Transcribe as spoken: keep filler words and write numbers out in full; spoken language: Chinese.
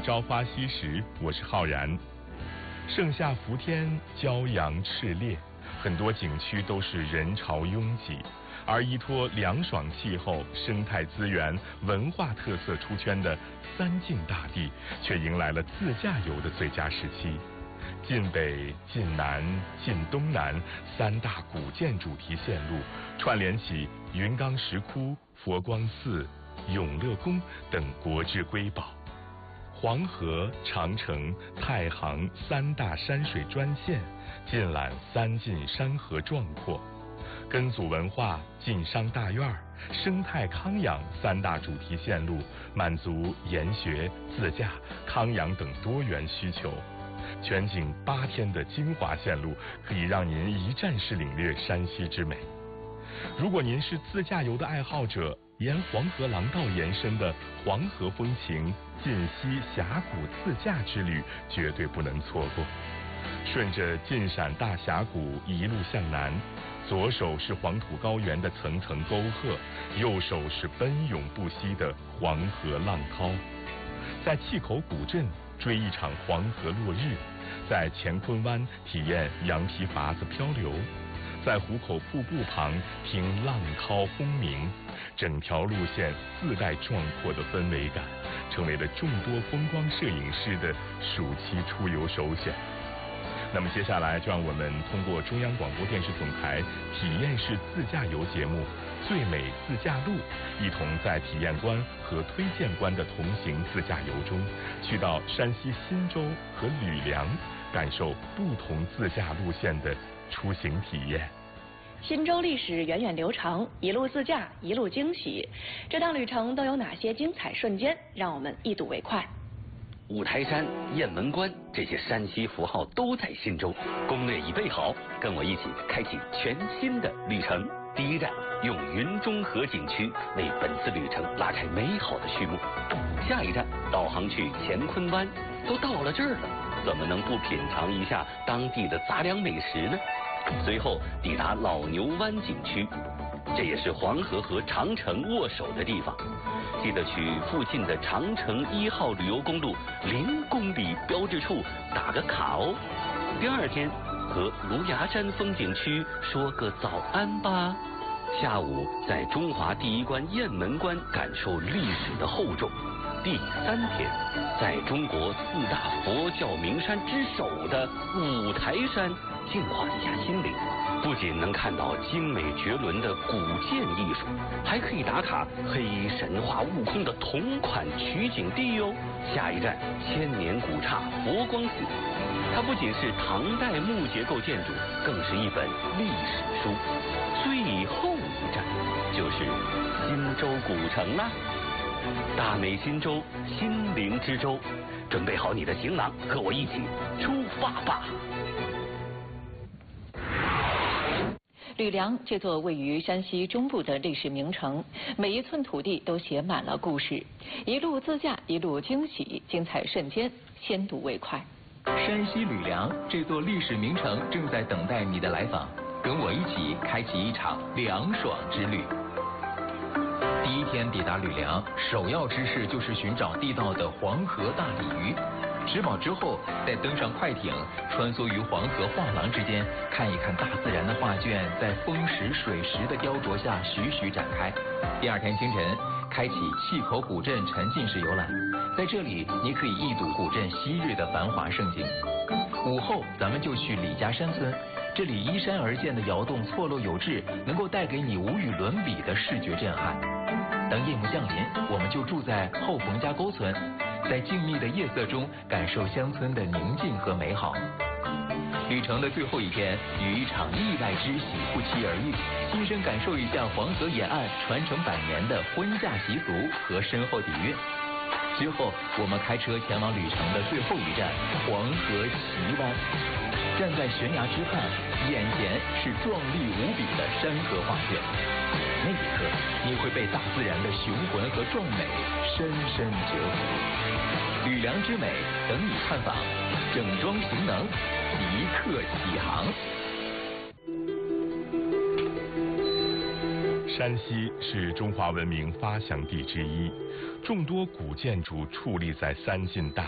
朝花夕拾，我是浩然。盛夏伏天，骄阳炽烈，很多景区都是人潮拥挤，而依托凉爽气候、生态资源、文化特色出圈的三晋大地，却迎来了自驾游的最佳时期。晋北、晋南、晋东南三大古建主题线路，串联起云冈石窟、佛光寺、永乐宫等国之瑰宝。黄河、长城、太行三大山水专线，尽览三晋山河壮阔。根祖文化、晋商大院、生态康养三大主题线路，满足研学、自驾、康养等多元需求。全景八天的精华线路，可以让您一站式领略山西之美。如果您是自驾游的爱好者，沿黄河廊道延伸的黄河风情晋西峡谷自驾之旅绝对不能错过。顺着晋陕大峡谷一路向南，左手是黄土高原的层层沟壑，右手是奔涌不息的黄河浪涛。在碛口古镇追一场黄河落日，在乾坤湾体验羊皮筏子漂流，在壶口瀑布旁听浪涛轰鸣，整条路线自带壮阔的氛围感，成为了众多风光摄影师的暑期出游首选。那么接下来就让我们通过中央广播电视总台体验式自驾游节目《最美自驾路》，一同在体验官和推荐官的同行自驾游中，去到山西忻州和吕梁，感受不同自驾路线的出行体验。 忻州历史源远流长，一路自驾，一路惊喜。这趟旅程都有哪些精彩瞬间？让我们一睹为快。 五台山、雁门关这些山西符号都在忻州，攻略已备好，跟我一起开启全新的旅程。第一站，用云中河景区为本次旅程拉开美好的序幕。下一站，导航去乾坤湾。都到了这儿了，怎么能不品尝一下当地的杂粮美食呢？随后抵达老牛湾景区，这也是黄河和长城握手的地方。记得去附近的长城一号旅游公路零公里标志处打个卡哦。第二天和芦芽山风景区说个早安吧。下午在中华第一关雁门关感受历史的厚重。第三天，在中国四大佛教名山之首的五台山净化一下心灵，不仅能看到精美绝伦的古建艺术，还可以打卡黑神话悟空的同款取景地哟。下一站，千年古刹佛光寺，它不仅是唐代木结构建筑，更是一本历史书。最后一站就是忻州古城啦。大美忻州，心灵之州，准备好你的行囊，和我一起出发吧。 吕梁这座位于山西中部的历史名城，每一寸土地都写满了故事。一路自驾，一路惊喜，精彩瞬间，先睹为快。 山西吕梁这座历史名城正在等待你的来访，跟我一起开启一场凉爽之旅。第一天抵达吕梁，首要之事就是寻找地道的黄河大鲤鱼。吃饱之后，再登上快艇，穿梭于黄河画廊之间，看一看大自然的画卷在风蚀水蚀的雕琢下徐徐展开。第二天清晨，开启碛口古镇沉浸式游览，在这里你可以一睹古镇昔日的繁华盛景。午后，咱们就去李家山村，这里依山而建的窑洞错落有致，能够带给你无与伦比的视觉震撼。等夜幕降临，我们就住在后冯家沟村，在静谧的夜色中感受乡村的宁静和美好。旅程的最后一天，与一场意外之喜不期而遇，亲身感受一下黄河沿岸传承百年的婚嫁习俗和深厚底蕴。之后，我们开车前往旅程的最后一站黄河奇湾。站在悬崖之畔，眼前是壮丽无比的山河画卷。那一刻，你会被大自然的雄浑和壮美深深折服。吕梁之美等你探访，整装行囊，即刻起航。 山西是中华文明发祥地之一，众多古建筑矗立在三晋大